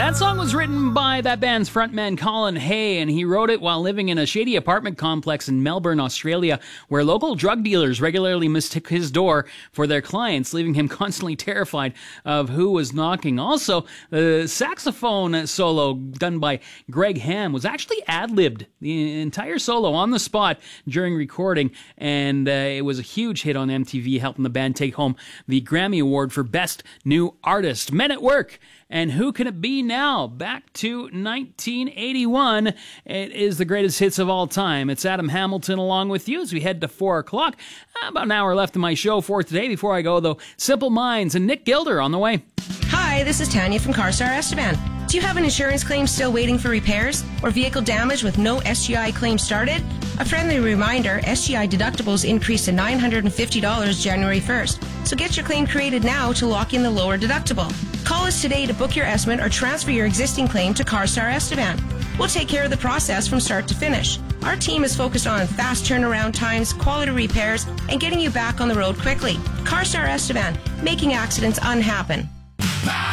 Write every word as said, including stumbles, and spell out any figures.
That song was written by that band's frontman Colin Hay, and he wrote it while living in a shady apartment complex in Melbourne, Australia, where local drug dealers regularly mistook his door for their clients, leaving him constantly terrified of who was knocking. Also, the saxophone solo done by Greg Ham was actually ad-libbed, the entire solo on the spot during recording, and uh, it was a huge hit on M T V, helping the band take home the Grammy Award for Best New Artist. Men at Work. And who can it be now? Back to nineteen eighty-one. It is the greatest hits of all time. It's Adam Hamilton along with you as we head to four o'clock. About an hour left in my show for today. Before I go, though, Simple Minds and Nick Gilder on the way. Hi, this is Tanya from CarStar Esteban. Do you have an insurance claim still waiting for repairs or vehicle damage with no S G I claim started? A friendly reminder, S G I deductibles increased to nine hundred fifty dollars January first. So get your claim created now to lock in the lower deductible. Call us today to book your estimate or transfer your existing claim to CarStar Esteban. We'll take care of the process from start to finish. Our team is focused on fast turnaround times, quality repairs, and getting you back on the road quickly. CarStar Esteban, making accidents unhappen.